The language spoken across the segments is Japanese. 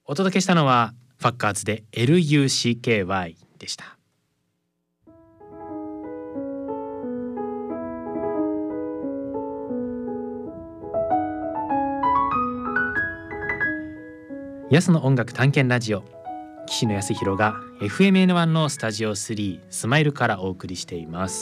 お届けしたのはファッカーズで LUCKY でした。安の音楽探検ラジオ、岸野康弘が FMN1 のスタジオ3スマイルからお送りしています。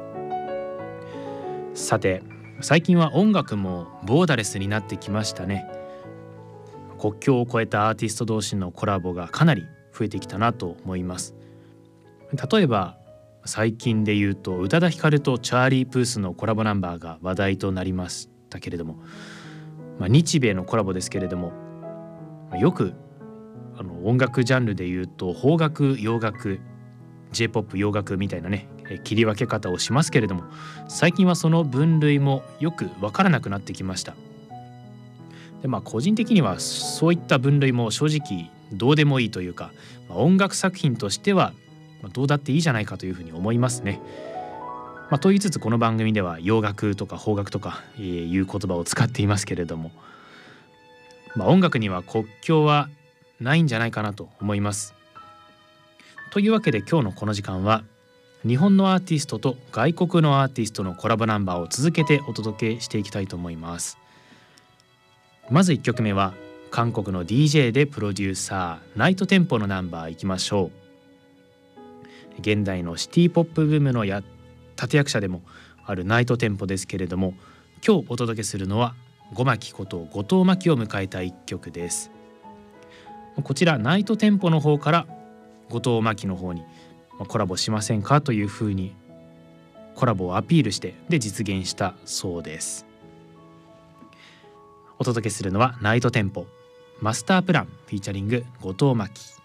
さて、最近は音楽もボーダレスになってきましたね。国境を越えたアーティスト同士のコラボがかなり増えてきたなと思います。例えば最近で言うと宇多田ヒカルとチャーリー・プースのコラボナンバーが話題となりましたけれども、日米のコラボですけれども、よく音楽ジャンルで言うと邦楽、洋楽、 J-POP、 洋楽みたいなね切り分け方をしますけれども、最近はその分類もよく分からなくなってきました。で、個人的にはそういった分類も正直どうでもいいというか、音楽作品としてはどうだっていいじゃないかというふうに思いますね。と言いつつこの番組では洋楽とか邦楽とかいう言葉を使っていますけれども、音楽には国境はないんじゃないかなと思います。というわけで今日のこの時間は日本のアーティストと外国のアーティストのコラボナンバーを続けてお届けしていきたいと思います。まず1曲目は韓国の DJ でプロデューサーナイトテンポのナンバーいきましょう。現代のシティポップブームの立役者でもあるナイトテンポですけれども、今日お届けするのはゴマキこと後藤真希を迎えた一曲です。こちらナイトテンポの方から後藤真希の方にコラボしませんかというふうにコラボをアピールして実現したそうです。お届けするのはナイトテンポマスタープランフィーチャリング後藤真希。